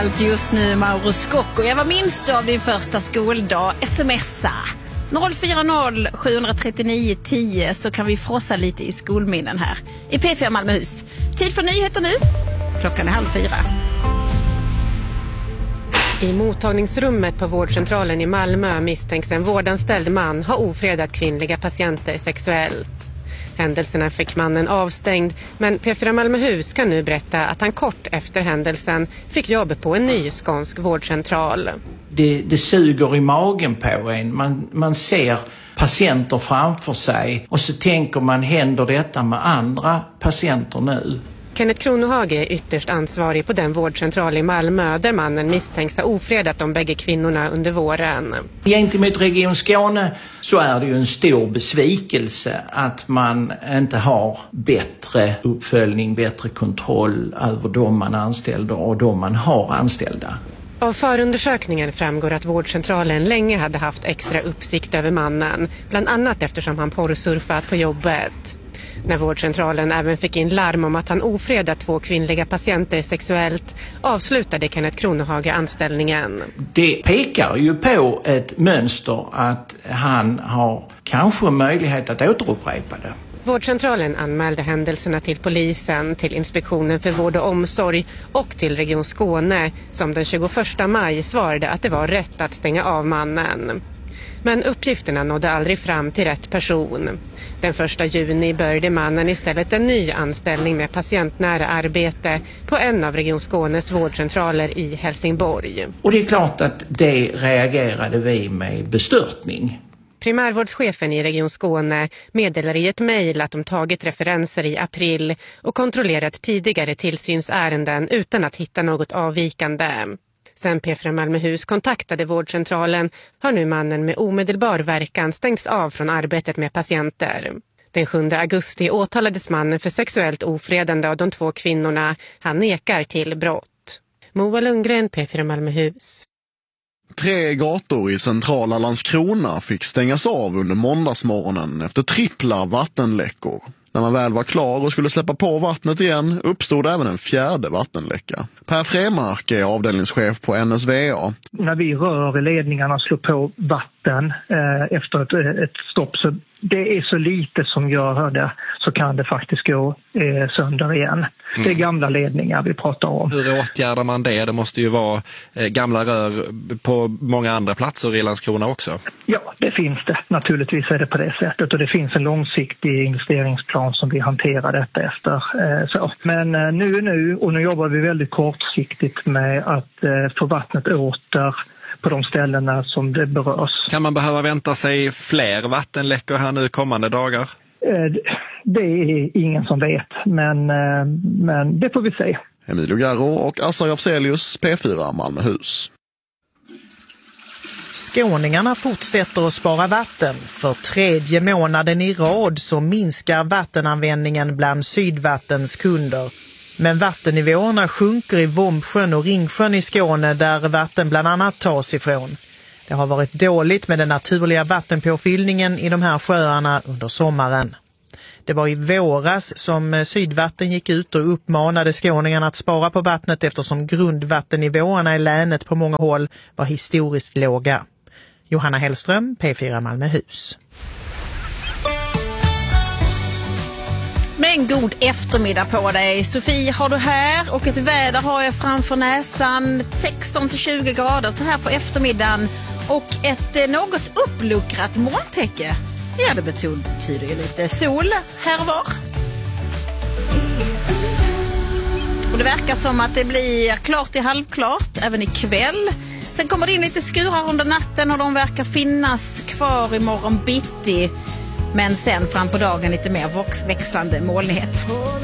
Allt just nu, Mauro Scocco. Jag var minst av din första skoldag. Smsa 040 739 10 så kan vi frossa lite i skolminnen här i P4 Malmöhus. Tid för nyheter nu. Klockan är 3:30. I mottagningsrummet på vårdcentralen i Malmö misstänks en vårdanställd man ha ofredat kvinnliga patienter sexuellt. Händelserna fick mannen avstängd, men P4 Malmöhus kan nu berätta att han kort efter händelsen fick jobb på en ny skånsk vårdcentral. Det suger i magen på en. Man ser patienter framför sig och så tänker man, händer detta med andra patienter nu? Kenneth Kronohage är ytterst ansvarig på den vårdcentral i Malmö där mannen misstänks ha ofredat de bägge kvinnorna under våren. Gentemot Region Skåne så är det ju en stor besvikelse att man inte har bättre uppföljning, bättre kontroll över de man anställde och de man har anställda. Av förundersökningen framgår att vårdcentralen länge hade haft extra uppsikt över mannen, bland annat eftersom han porrsurfat på jobbet. När vårdcentralen även fick in larm om att han ofredat 2 kvinnliga patienter sexuellt avslutade Kenneth Kronohage anställningen. Det pekar ju på ett mönster att han har kanske möjlighet att återupprepa det. Vårdcentralen anmälde händelserna till polisen, till Inspektionen för vård och omsorg och till Region Skåne som den 21 maj svarade att det var rätt att stänga av mannen. Men uppgifterna nådde aldrig fram till rätt person. Den 1 juni började mannen istället en ny anställning med patientnära arbete på en av Region Skånes vårdcentraler i Helsingborg. Och det är klart att det reagerade vi med bestörtning. Primärvårdschefen i Region Skåne meddelar i ett mejl att de tagit referenser i april och kontrollerat tidigare tillsynsärenden utan att hitta något avvikande. Sen P4 Malmöhus kontaktade vårdcentralen har nu mannen med omedelbar verkan stängts av från arbetet med patienter. Den 7 augusti åtalades mannen för sexuellt ofredande av de 2 kvinnorna. Han nekar till brott. Moa Lundgren, P4 Malmöhus. 3 gator i centrala Landskrona fick stängas av under måndagsmorgonen efter trippla vattenläckor. När man väl var klar och skulle släppa på vattnet igen uppstod även en 4:e vattenläcka. Per Fremark är avdelningschef på NSVA. När vi rör ledningarna och slår på vatten efter ett stopp, så det är så lite som gör det, så kan det faktiskt gå sönder igen. Det är gamla ledningar vi pratar om. Hur åtgärdar man det? Det måste ju vara gamla rör på många andra platser i Landskrona också. Ja, det finns det. Naturligtvis är det på det sättet. Och det finns en långsiktig investeringsplan som vi hanterar detta efter. Så. Men nu jobbar vi väldigt kortsiktigt med att få vattnet åter på de ställena som det berörs. Kan man behöva vänta sig fler vattenläckor här nu kommande dagar? Det är ingen som vet, men det får vi se. Emilio Garro och Assar Afzelius, P4 Malmöhus. Skåningarna fortsätter att spara vatten. För 3:e månaden i rad så minskar vattenanvändningen bland Sydvattens kunder. Men vattennivåerna sjunker i Vombsjön och Ringsjön i Skåne där vatten bland annat tas ifrån. Det har varit dåligt med den naturliga vattenpåfyllningen i de här sjöarna under sommaren. Det var i våras som Sydvatten gick ut och uppmanade skåningarna att spara på vattnet eftersom grundvattennivåerna i länet på många håll var historiskt låga. Johanna Hellström, P4 Malmöhus. Men god eftermiddag på dig. Sofie har du här och ett väder har jag framför näsan. 16-20 grader så här på eftermiddagen och ett något uppluckrat molntäcke. Ja, det betyder ju lite sol här och var. Och det verkar som att det blir klart till halvklart även ikväll. Sen kommer det in lite skurar under natten och de verkar finnas kvar imorgon bitti. Men sen fram på dagen lite mer växlande molnighet.